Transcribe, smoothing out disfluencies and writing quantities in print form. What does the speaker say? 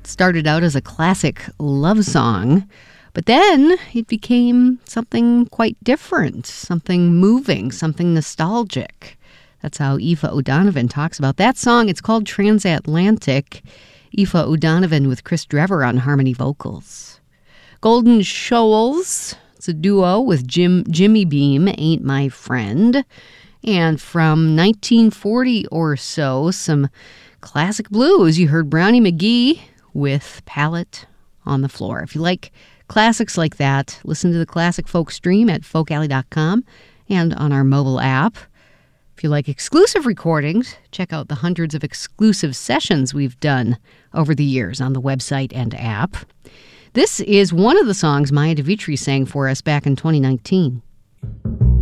started out as a classic love song, but then it became something quite different, something moving, something nostalgic. That's how Aoife O'Donovan talks about that song. It's called Transatlantic. Aoife O'Donovan with Chris Drever on harmony vocals. Golden Shoals, it's a duo with Jimmy Beam, Ain't My Friend. And from 1940 or so, some classic blues. You heard Brownie McGhee with Palette on the Floor. If you like classics like that, listen to the Classic Folk stream at folkalley.com and on our mobile app. If you like exclusive recordings, check out the hundreds of exclusive sessions we've done over the years on the website and app. This is one of the songs Maya DeVitri sang for us back in 2019.